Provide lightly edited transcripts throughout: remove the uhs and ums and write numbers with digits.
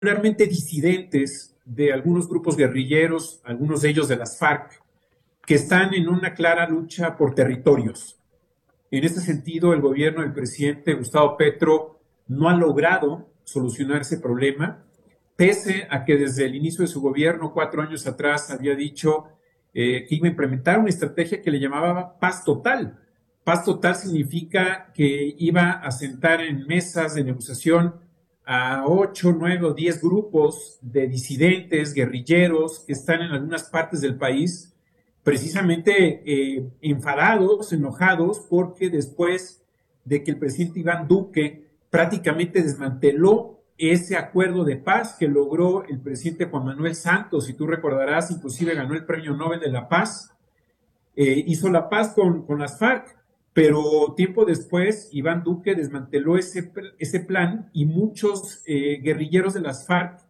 particularmente disidentes de algunos grupos guerrilleros, algunos de ellos de las FARC, que están en una clara lucha por territorios. En este sentido, el gobierno del presidente Gustavo Petro no ha logrado solucionar ese problema, pese a que desde el inicio de su gobierno, 4 años atrás, había dicho que iba a implementar una estrategia que le llamaba paz total. Paz total significa que iba a sentar en mesas de negociación a 8, 9 o 10 grupos de disidentes, guerrilleros, que están en algunas partes del país, precisamente enfadados, enojados, porque después de que el presidente Iván Duque prácticamente desmanteló ese acuerdo de paz que logró el presidente Juan Manuel Santos, si tú recordarás, inclusive ganó el Premio Nobel de la Paz, hizo la paz con las FARC, pero tiempo después Iván Duque desmanteló ese plan y muchos guerrilleros de las FARC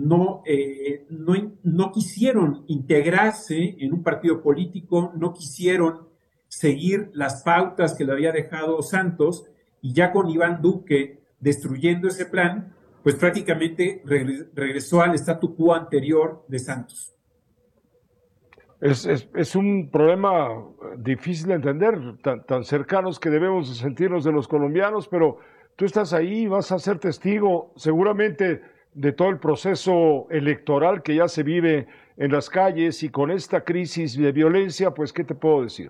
no quisieron integrarse en un partido político, no quisieron seguir las pautas que le había dejado Santos, y ya con Iván Duque destruyendo ese plan, pues prácticamente regresó al statu quo anterior de Santos. Es un problema difícil de entender, tan cercanos que debemos sentirnos de los colombianos, pero tú estás ahí, vas a ser testigo seguramente de todo el proceso electoral que ya se vive en las calles, y con esta crisis de violencia, pues, ¿qué te puedo decir?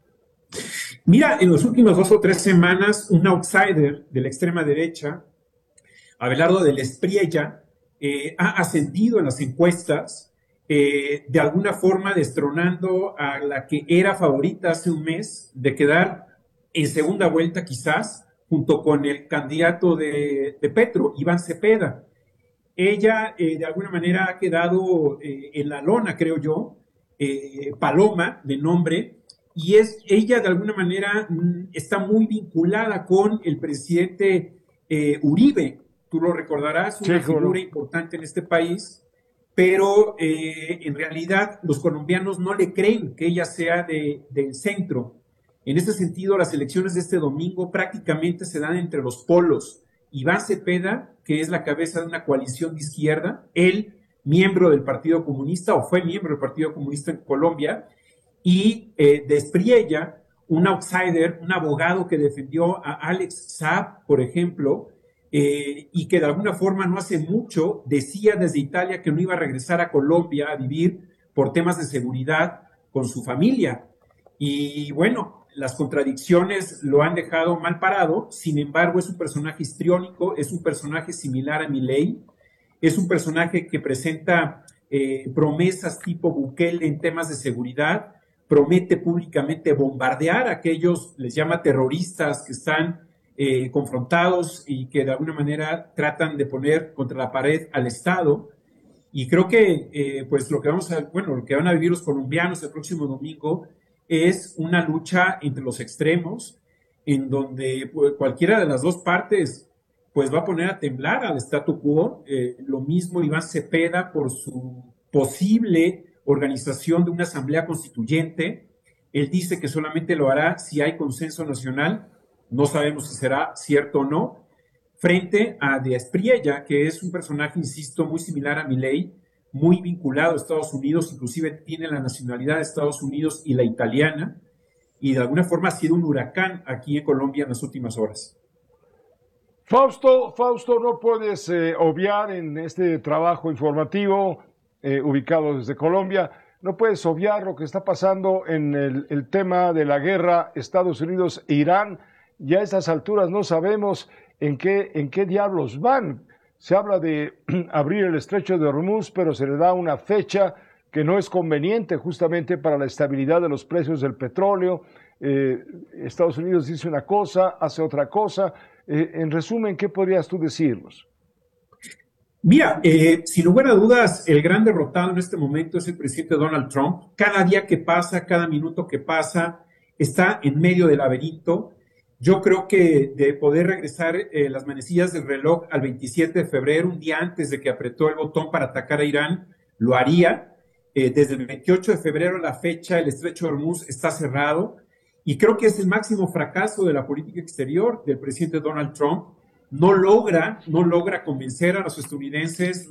Mira, en las últimas 2 o 3 semanas, un outsider de la extrema derecha, Abelardo del Espriella, ha ascendido en las encuestas, de alguna forma destronando a la que era favorita hace un mes de quedar en segunda vuelta quizás, junto con el candidato de Petro, Iván Cepeda. Ella de alguna manera ha quedado en la lona, creo yo, Paloma de nombre, y ella de alguna manera está muy vinculada con el presidente Uribe. Tú lo recordarás, Sí, una figura bueno. importante en este país, pero en realidad los colombianos no le creen que ella sea del centro. En este sentido, las elecciones de este domingo prácticamente se dan entre los polos. Iván Cepeda, que es la cabeza de una coalición de izquierda, él, miembro del Partido Comunista, o fue miembro del Partido Comunista en Colombia, y Despriella, un outsider, un abogado que defendió a Alex Saab, por ejemplo, y que de alguna forma no hace mucho decía desde Italia que no iba a regresar a Colombia a vivir por temas de seguridad con su familia. Y bueno, las contradicciones lo han dejado mal parado. Sin embargo, es un personaje histriónico, es un personaje similar a Milei, es un personaje que presenta promesas tipo Bukele en temas de seguridad, promete públicamente bombardear a aquellos, les llama terroristas, que están confrontados y que de alguna manera tratan de poner contra la pared al Estado. Y creo que pues lo que van a vivir los colombianos el próximo domingo es una lucha entre los extremos, en donde pues, cualquiera de las dos partes pues va a poner a temblar al statu quo. Lo mismo Iván Cepeda por su posible organización de una asamblea constituyente. Él dice que solamente lo hará si hay consenso nacional. No sabemos si será cierto o no, frente a De Espriella, que es un personaje, insisto, muy similar a Milei, muy vinculado a Estados Unidos, inclusive tiene la nacionalidad de Estados Unidos y la italiana, y de alguna forma ha sido un huracán aquí en Colombia en las últimas horas. Fausto, no puedes obviar en este trabajo informativo ubicado desde Colombia, no puedes obviar lo que está pasando en el tema de la guerra Estados Unidos e Irán. Ya a estas alturas no sabemos en qué diablos van. Se habla de abrir el estrecho de Hormuz, pero se le da una fecha que no es conveniente justamente para la estabilidad de los precios del petróleo. Estados Unidos dice una cosa, hace otra cosa. En resumen, ¿qué podrías tú decirnos? Mira, sin lugar a dudas, el gran derrotado en este momento es el presidente Donald Trump. Cada día que pasa, cada minuto que pasa, está en medio del laberinto. Yo creo que de poder regresar las manecillas del reloj al 27 de febrero, un día antes de que apretó el botón para atacar a Irán, lo haría. Desde el 28 de febrero a la fecha, el estrecho de Hormuz está cerrado, y creo que es el máximo fracaso de la política exterior del presidente Donald Trump. no logra convencer a los estadounidenses,